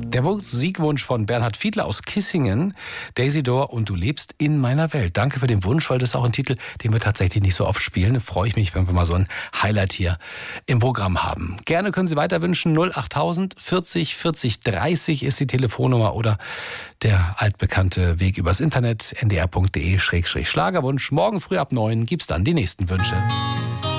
Der Musikwunsch von Bernhard Fiedler aus Kissingen, Daisy Door und Du lebst in meiner Welt. Danke für den Wunsch, weil das ist auch ein Titel, den wir tatsächlich nicht so oft spielen. Da freue ich mich, wenn wir mal so ein Highlight hier im Programm haben. Gerne können Sie weiter wünschen. 08000 40 40 30 ist die Telefonnummer oder der altbekannte Weg übers Internet ndr.de/Schlagerwunsch. Morgen früh ab 9 gibt's dann die nächsten Wünsche.